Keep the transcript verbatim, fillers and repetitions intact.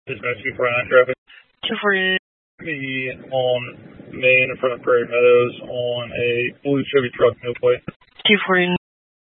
Dispatch two forty-nine traffic. two forty-nine. Be on Main in front of Prairie Meadows on a blue Chevy truck, no plate. two forty-nine.